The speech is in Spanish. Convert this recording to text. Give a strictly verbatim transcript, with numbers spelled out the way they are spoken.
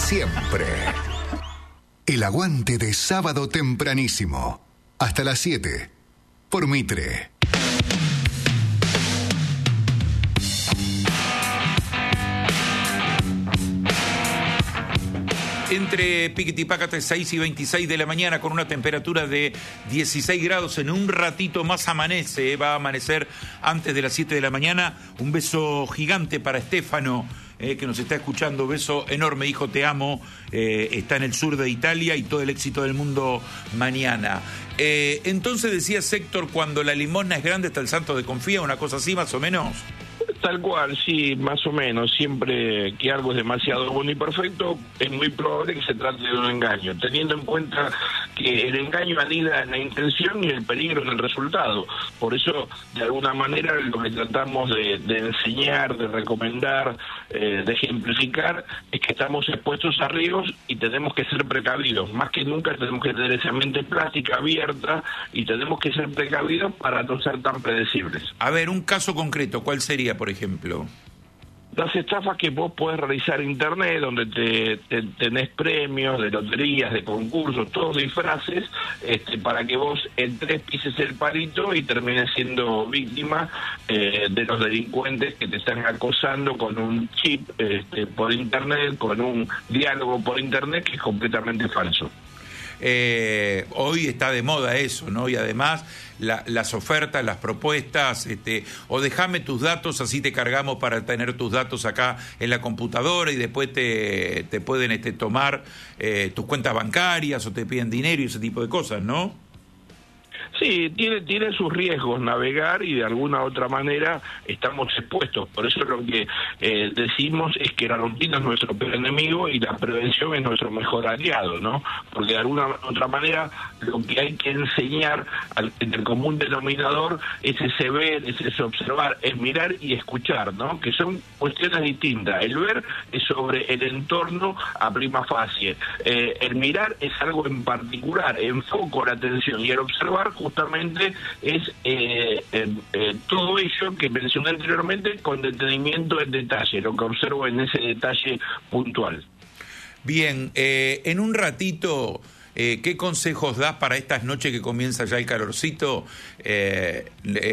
siempre. El aguante de sábado tempranísimo. Hasta las siete. Por Mitre. Entre Piquitipácate, seis y veintiséis de la mañana, con una temperatura de dieciséis grados. En un ratito más amanece, va a amanecer antes de las siete de la mañana. Un beso gigante para Estefano, eh, que nos está escuchando. Beso enorme, hijo, te amo. Eh, está en el sur de Italia, y todo el éxito del mundo mañana. Eh, entonces decía Héctor, cuando la limosna es grande está el santo de confía, una cosa así más o menos. Tal cual, sí, más o menos. Siempre que algo es demasiado bueno y perfecto, es muy probable que se trate de un engaño, teniendo en cuenta que el engaño anida en la intención y el peligro en el resultado. Por eso, de alguna manera, lo que tratamos de, de enseñar, de recomendar, eh, de ejemplificar, es que estamos expuestos a riesgos y tenemos que ser precavidos. Más que nunca tenemos que tener esa mente plástica abierta y tenemos que ser precavidos para no ser tan predecibles. A ver, un caso concreto, ¿cuál sería, por ejemplo? Las estafas que vos podés realizar en internet, donde te, te tenés premios de loterías, de concursos, todos disfraces, este, para que vos en tres pises el palito y termines siendo víctima eh, de los delincuentes que te están acosando con un chip este, por internet, con un diálogo por internet que es completamente falso. Eh, hoy está de moda eso, ¿no? Y además la, las ofertas, las propuestas, este, o déjame tus datos, así te cargamos para tener tus datos acá en la computadora, y después te, te pueden este, tomar eh, tus cuentas bancarias o te piden dinero y ese tipo de cosas, ¿no? Sí, tiene, tiene sus riesgos navegar, y de alguna otra manera estamos expuestos. Por eso lo que eh, decimos es que la rutina es nuestro peor enemigo y la prevención es nuestro mejor aliado, ¿no? Porque de alguna otra manera lo que hay que enseñar al, en el común denominador es ese ver, es ese observar, es mirar y escuchar, ¿no? Que son cuestiones distintas. El ver es sobre el entorno a prima facie. Eh, el mirar es algo en particular, enfoco la atención, y el observar justamente es eh, eh, eh, todo ello que mencioné anteriormente, con detenimiento en detalle, lo que observo en ese detalle puntual. Bien, eh, en un ratito, eh, ¿qué consejos das para estas noches que comienza ya el calorcito? Eh,